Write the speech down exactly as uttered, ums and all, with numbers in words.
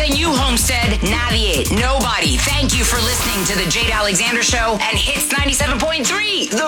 than you, Homestead. Nadie. Nobody. Thank you for listening to the Jade Alexander Show and Hits ninety-seven point three, the